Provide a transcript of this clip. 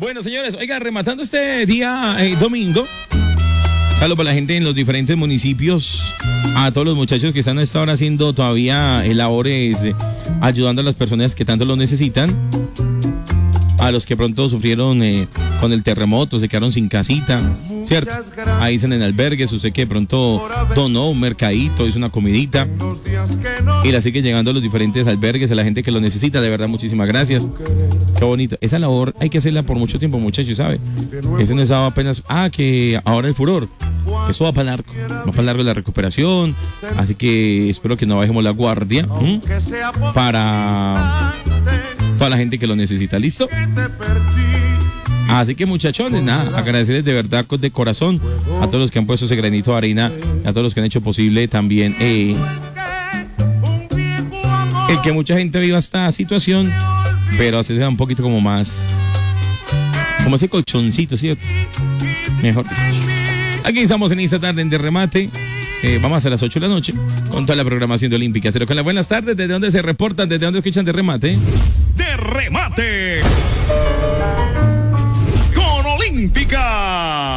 Bueno, señores, oiga, rematando este día domingo, saludo para la gente en los diferentes municipios, a todos los muchachos que están a esta hora haciendo todavía labores, ayudando a las personas que tanto lo necesitan, a los que pronto sufrieron con el terremoto, se quedaron sin casita, ¿cierto? Ahí están en albergues, usted que pronto donó un mercadito, hizo una comidita y la sigue llegando a los diferentes albergues, a la gente que lo necesita, de verdad, muchísimas gracias. Qué bonito. Esa labor hay que hacerla por mucho tiempo, muchachos, ¿sabe? Eso no es apenas, que ahora el furor. Eso va para largo la recuperación, así que espero que no bajemos la guardia para toda la gente que lo necesita. ¿Listo? Así que, muchachones, nada, agradecerles de verdad de corazón a todos los que han puesto ese granito de arena, a todos los que han hecho posible también el que mucha gente viva esta situación, pero así se da un poquito como más, como ese colchoncito, ¿cierto? Mejor dicho. Aquí estamos en esta tarde en De Remate. Vamos a las 8 de la noche con toda la programación de Olímpica. Pero con las buenas tardes, ¿desde dónde se reportan? ¿Desde dónde escuchan De Remate? De Remate con Olímpica.